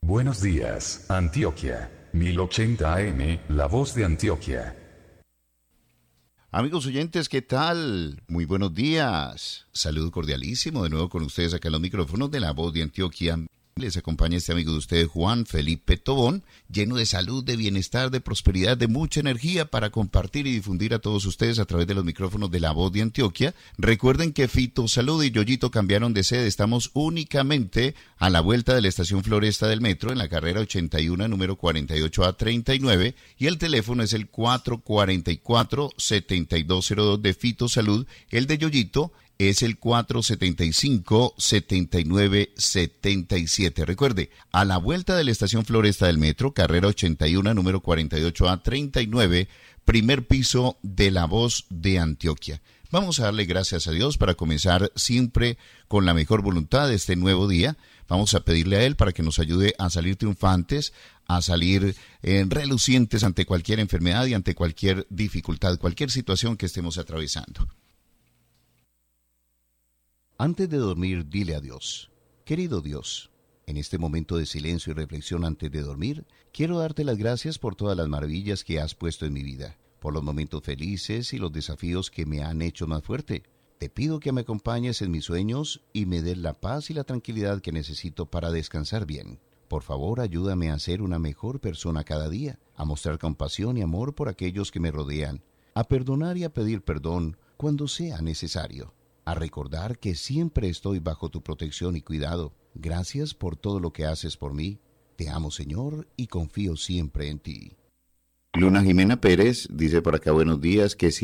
Buenos días, Antioquia. 1080 AM, La Voz de Antioquia. Amigos oyentes, ¿qué tal? Muy buenos días. Saludo cordialísimo de nuevo con ustedes acá en los micrófonos de La Voz de Antioquia. Les acompaña este amigo de ustedes, Juan Felipe Tobón, lleno de salud, de bienestar, de prosperidad, de mucha energía para compartir y difundir a todos ustedes a través de los micrófonos de La Voz de Antioquia. Recuerden que Fito Salud y Yoyito cambiaron de sede. Estamos únicamente a la vuelta de la estación Floresta del Metro, en la carrera 81, número 48A39, y el teléfono es el 444-7202 de Fito Salud. El de Yoyito es el 475-7977. Recuerde, a la vuelta de la estación Floresta del Metro, carrera 81, número 48A39, primer piso de La Voz de Antioquia. Vamos a darle gracias a Dios para comenzar siempre con la mejor voluntad de este nuevo día. Vamos a pedirle a Él para que nos ayude a salir triunfantes, a salir relucientes ante cualquier enfermedad y ante cualquier dificultad, cualquier situación que estemos atravesando. Antes de dormir, dile a Dios: querido Dios, en este momento de silencio y reflexión antes de dormir, quiero darte las gracias por todas las maravillas que has puesto en mi vida, por los momentos felices y los desafíos que me han hecho más fuerte. Te pido que me acompañes en mis sueños y me des la paz y la tranquilidad que necesito para descansar bien. Por favor, ayúdame a ser una mejor persona cada día, a mostrar compasión y amor por aquellos que me rodean, a perdonar y a pedir perdón cuando sea necesario, a recordar que siempre estoy bajo tu protección y cuidado. Gracias por todo lo que haces por mí. Te amo, Señor, y confío siempre en ti. Luna Jimena Pérez dice por acá: buenos días, que